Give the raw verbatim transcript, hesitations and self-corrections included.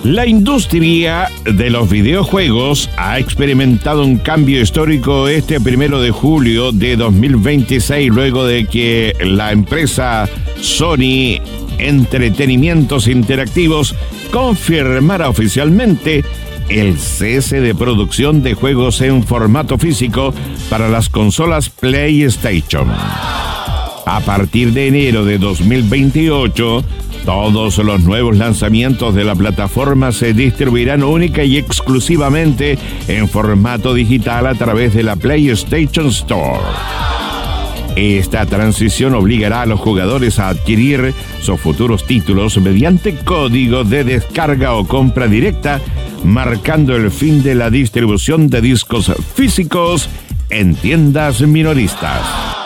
La industria de los videojuegos ha experimentado un cambio histórico este primero de julio de dos mil veintiséis, luego de que la empresa Sony Entretenimientos Interactivos confirmara oficialmente el cese de producción de juegos en formato físico para las consolas PlayStation. A partir de enero de dos mil veintiocho, todos los nuevos lanzamientos de la plataforma se distribuirán única y exclusivamente en formato digital a través de la PlayStation Store. Esta transición obligará a los jugadores a adquirir sus futuros títulos mediante código de descarga o compra directa, marcando el fin de la distribución de discos físicos en tiendas minoristas.